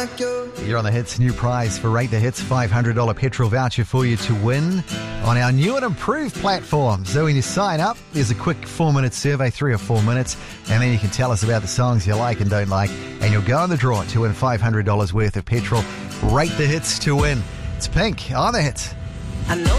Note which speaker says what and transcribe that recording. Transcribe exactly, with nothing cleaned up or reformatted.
Speaker 1: like you.
Speaker 2: You're on the Hits. New prize for Rate the Hits, five hundred dollars petrol voucher for you to win on our new and improved platform. So when you sign up, there's a quick four-minute survey, three or four minutes, and then you can tell us about the songs you like and don't like, and you'll go in the draw to win five hundred dollars worth of petrol. Rate the Hits to win. It's Pink on the Hits.
Speaker 1: I know